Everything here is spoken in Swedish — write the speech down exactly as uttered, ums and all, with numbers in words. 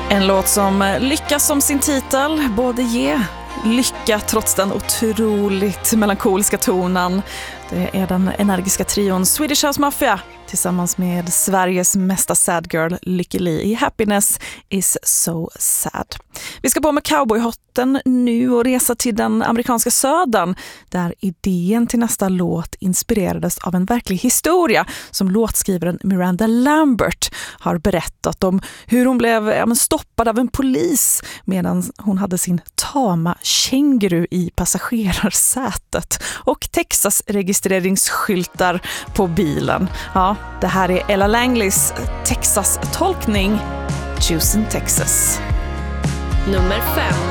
En låt som lyckas som sin titel, både ge lycka trots den otroligt melankoliska tonen. Det är den energiska trion Swedish House Mafia tillsammans med Sveriges mesta sad girl Lykke Li i Happiness is so sad. Vi ska på med cowboyhotten nu och resa till den amerikanska södern där idén till nästa låt inspirerades av en verklig historia som låtskrivaren Miranda Lambert har berättat om hur hon blev ja, men stoppad av en polis medan hon hade sin tama känguru i passagerarsätet och Texas registreringsskyltar på bilen. Ja, det här är Ella Langleys Texas-tolkning Choosing Texas. Nummer fem.